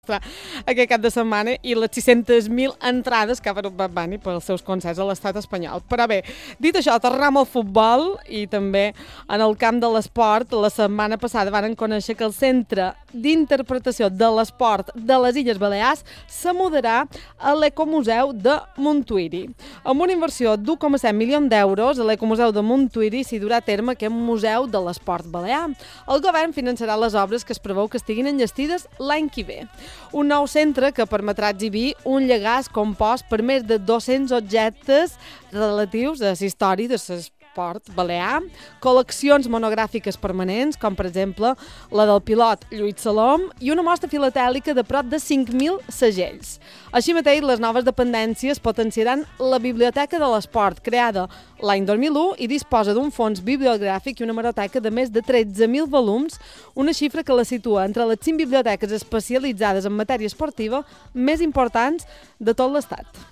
aquest cap de setmana i les 600.000 entrades que ha venut Bad Bunny pels seus concerts a l'estat espanyol. Però bé, dit això, tornem al futbol i també en el camp de l'esport. La setmana passada van conèixer que el Centre d'Interpretació de l'Esport de les Illes Balears se mudarà a l'Ecomuseu de Montuïri. Amb una inversió d'1,7 milions d'euros, a l'Ecomuseu de Montuïri s'hi durà a terme aquest museu de l'esport balear. El govern finançarà les obres que es preveu que estiguin enllestides l'any que ve. Un nou centre que permetrà exhibir un llegàs compost per més de 200 objectes relatius a la història de l'esport balear, col·leccions monogràfiques permanents, com per exemple la del pilot Lluís Salom, i una mostra filatèlica de prop de 5.000 segells. Així mateix, les noves dependències potenciaran la Biblioteca de l'Esport, creada l'any 2001 i disposa d'un fons bibliogràfic i una hemeroteca de més de 13.000 volums, una xifra que la situa entre les 5 biblioteques especialitzades en matèria esportiva més importants de tot l'estat.